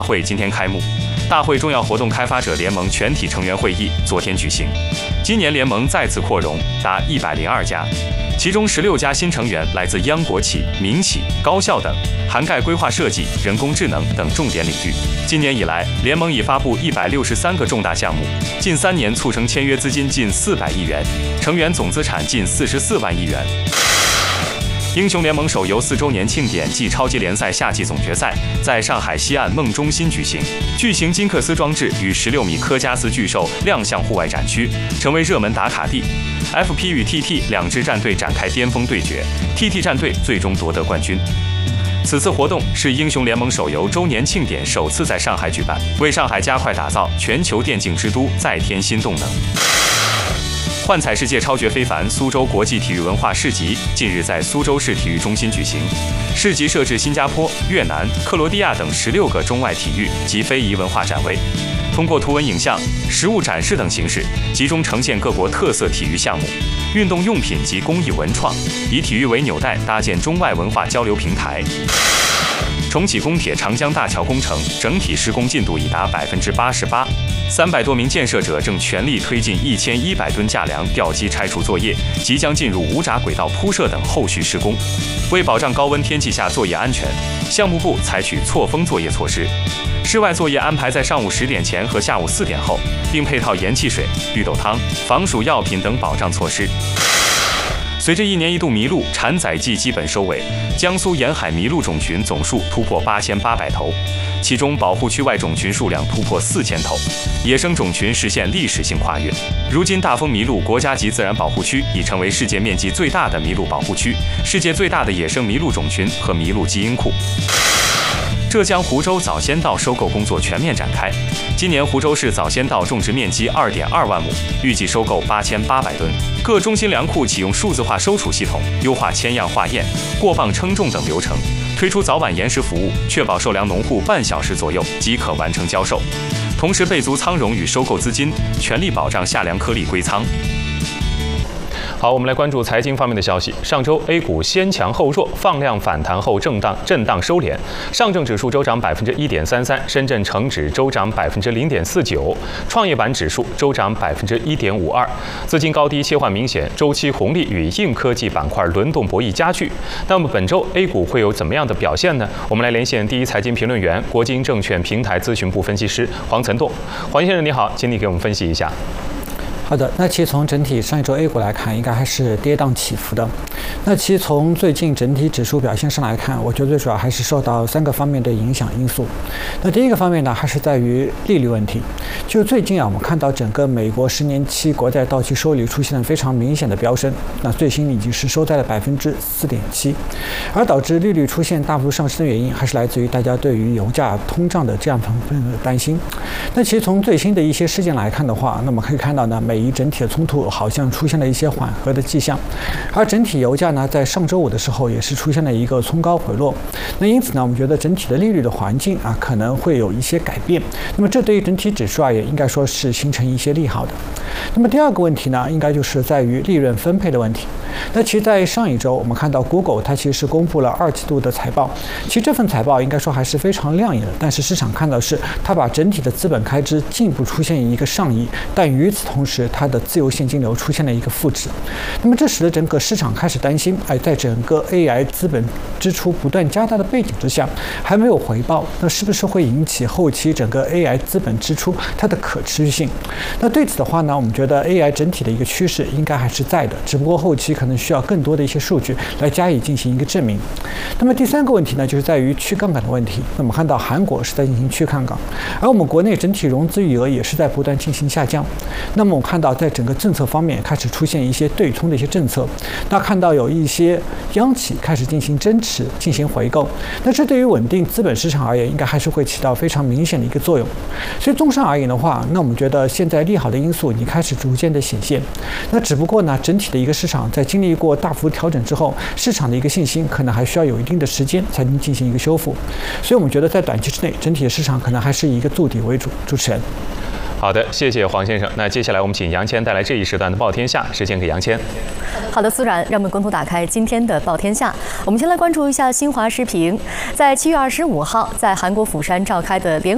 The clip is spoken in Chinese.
会今天开幕，大会重要活动开发者联盟全体成员会议昨天举行。今年联盟再次扩容，达102家，其中16家新成员来自央国企、民企、高校等，涵盖规划设计、人工智能等重点领域。今年以来，联盟已发布163个重大项目，近3年促成签约资金近400亿元，成员总资产近44万亿元。英雄联盟手游4周年庆典暨超级联赛夏季总决赛在上海西岸梦中心举行，巨型金克斯装置与16米科加斯巨兽亮相户外展区，成为热门打卡地。FP 与 TT 两支战队展开巅峰对决 ，TT 战队最终夺得冠军。此次活动是英雄联盟手游周年庆典首次在上海举办，为上海加快打造全球电竞之都再添新动能。幻彩世界超绝非凡苏州国际体育文化市集近日在苏州市体育中心举行，市集设置新加坡、越南、克罗地亚等16个中外体育及非遗文化展位，通过图文影像、实物展示等形式，集中呈现各国特色体育项目、运动用品及工艺文创，以体育为纽带搭建中外文化交流平台。重启公铁长江大桥工程整体施工进度已达88%，300多名建设者正全力推进1100吨架梁吊机拆除作业，即将进入无闸轨道铺设等后续施工。为保障高温天气下作业安全，项目部采取错峰作业措施，室外作业安排在上午10点前和下午4点后，并配套盐汽水、绿豆汤、防暑药品等保障措施。随着1年1度麋鹿产崽季基本收尾，江苏沿海麋鹿种群总数突破8800头，其中保护区外种群数量突破4000头，野生种群实现历史性跨越。如今，大丰麋鹿国家级自然保护区已成为世界面积最大的麋鹿保护区，世界最大的野生麋鹿种群和麋鹿基因库。浙江湖州早先稻收购工作全面展开。今年湖州市早先稻种植面积2.2万亩，预计收购8800吨。各中心粮库启用数字化收储系统，优化签样化验、过磅称重等流程，推出早晚延时服务，确保受粮农户半小时左右即可完成交售。同时备足仓容与收购资金，全力保障夏粮颗粒归仓。好，我们来关注财经方面的消息。上周 A 股先强后弱，放量反弹后震荡收敛。上证指数周涨1.33%，深圳成指周涨0.49%，创业板指数周涨1.52%。资金高低切换明显，周期红利与硬科技板块轮动博弈加剧。那么本周 A 股会有怎么样的表现呢？我们来连线第一财经评论员、国金证券平台咨询部分析师黄岑栋。黄先生你好，请你给我们分析一下。 好的，那其实从整体上一周 A 股来看，应该还是跌宕起伏的。那其实从最近整体指数表现上来看，我觉得最主要还是受到3个方面的影响因素。那第一个方面呢，还是在于利率问题。就最近啊，我们看到整个美国10年期国债到期收益率出现了非常明显的飙升，那最新已经是收在了4.7%，而导致利率出现大幅度上升的原因，还是来自于大家对于油价通胀的这样层面的担心。那其实从最新的一些事件来看的话，那么可以看到呢，美以整体的冲突好像出现了一些缓和的迹象，而整体油价呢，在上周五的时候也是出现了一个冲高回落。那因此呢，我们觉得整体的利率的环境啊，可能会有一些改变。那么这对于整体指数而言，应该说是形成一些利好的。那么第二个问题呢，应该就是在于利润分配的问题。那其实，在上一周，我们看到 Google 它其实是公布了2季度的财报，其实这份财报应该说还是非常亮眼的，但是市场看到是它把整体的资本开支进一步出现一个上移，但与此同时，它的自由现金流出现了一个负值。那么这使得整个市场开始担心，在整个 AI 资本支出不断加大的背景之下，还没有回报，那是不是会引起后期整个 AI 资本支出它的可持续性？那对此的话呢，我们觉得 AI 整体的一个趋势应该还是在的，只不过后期可能需要更多的一些数据来加以进行一个证明。那么第3个问题呢，就是在于去杠杆的问题。那么看到韩国是在进行去杠杆，而我们国内整体融资余额也是在不断进行下降。那么我们看到在整个政策方面开始出现一些对冲的一些政策，那看到有一些央企开始进行增持、进行回购，那这对于稳定资本市场而言，应该还是会起到非常明显的一个作用。所以综上而言的话，那我们觉得现在利好的因素已经开始逐渐的显现。那只不过呢，整体的一个市场在经历过大幅调整之后，市场的一个信心可能还需要有一定的时间才能进行一个修复。所以我们觉得在短期之内，整体的市场可能还是以一个筑底为主。主持人。 好的，谢谢黄先生。那接下来我们请杨谦带来这一时段的报天下，时间给杨谦。 好的，苏然，让我们共同打开今天的报天下。我们先来关注一下新华时评，在7月25号在韩国釜山召开的联